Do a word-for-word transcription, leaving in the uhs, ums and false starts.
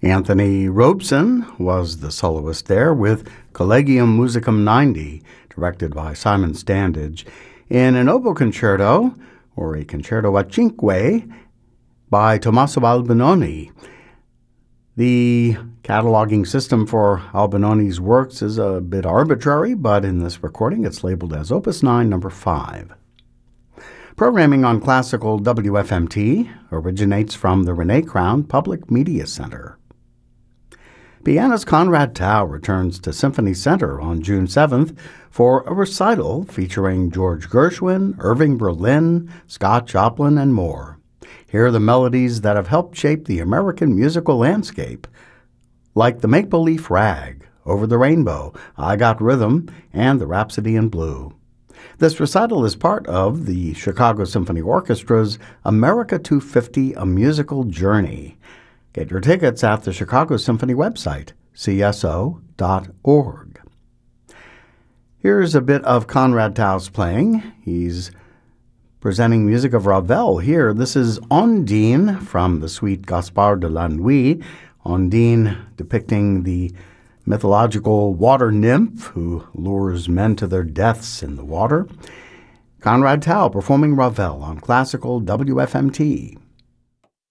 Anthony Robeson was the soloist there with Collegium Musicum ninety, directed by Simon Standage, in an oboe concerto, or a concerto a cinque, by Tommaso Albinoni. The cataloging system for Albinoni's works is a bit arbitrary, but in this recording it's labeled as Opus nine, number five. Programming on Classical W F M T originates from the Renée Crown Public Media Center. Pianist Conrad Tao returns to Symphony Center on June seventh for a recital featuring George Gershwin, Irving Berlin, Scott Joplin, and more. Hear the melodies that have helped shape the American musical landscape, like the Make-Believe Rag, Over the Rainbow, I Got Rhythm, and the Rhapsody in Blue. This recital is part of the Chicago Symphony Orchestra's America two fifty, A Musical Journey. Get your tickets at the Chicago Symphony website, c s o dot org. Here's a bit of Conrad Tao's playing. He's presenting music of Ravel here. This is Ondine from the suite Gaspard de la Nuit. Ondine depicting the mythological water nymph who lures men to their deaths in the water. Conrad Tao performing Ravel on Classical W F M T.